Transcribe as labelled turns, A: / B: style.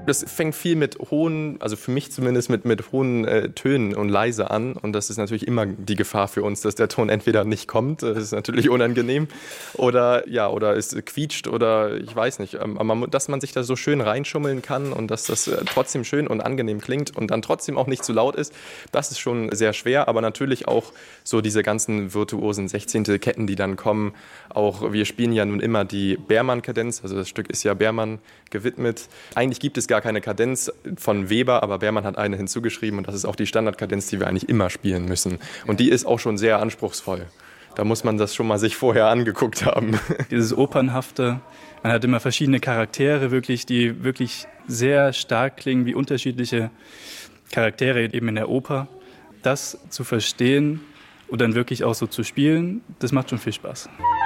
A: Das fängt viel mit hohen, also für mich zumindest mit hohen Tönen und leise an. Und das ist natürlich immer die Gefahr für uns, dass der Ton entweder nicht kommt, das ist natürlich unangenehm, oder es quietscht oder ich weiß nicht. Aber dass man sich da so schön reinschummeln kann und dass das trotzdem schön und angenehm klingt und dann trotzdem auch nicht zu laut ist, das ist schon sehr schwer. Aber natürlich auch so diese ganzen virtuosen 16. Ketten, die dann kommen. Auch wir spielen ja nun immer die Berman-Kadenz, also das Stück ist ja Berman gewidmet. Eigentlich gibt es gar keine Kadenz von Weber, aber Berman hat eine hinzugeschrieben und das ist auch die Standardkadenz, die wir eigentlich immer spielen müssen. Und die ist auch schon sehr anspruchsvoll. Da muss man das schon mal sich vorher angeguckt haben.
B: Dieses Opernhafte, man hat immer verschiedene Charaktere, die wirklich sehr stark klingen, wie unterschiedliche Charaktere eben in der Oper. Das zu verstehen und dann wirklich auch so zu spielen, das macht schon viel Spaß.